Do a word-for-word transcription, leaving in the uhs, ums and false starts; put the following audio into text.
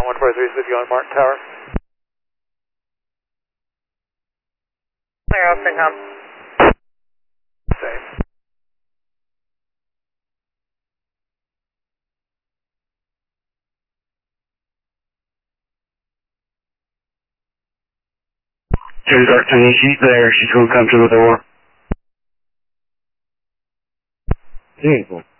one four three with you on Martin Tower. Clear, Austin, come. Same. Two thirteen, she's there. She's going to come to the door. Vehicle.